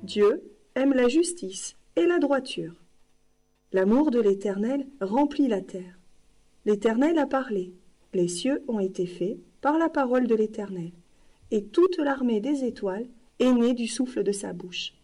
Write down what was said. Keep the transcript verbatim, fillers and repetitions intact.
Dieu aime la justice et la droiture. L'amour de l'Éternel remplit la terre. L'Éternel a parlé, les cieux ont été faits par la parole de l'Éternel, et toute l'armée des étoiles est née du souffle de sa bouche.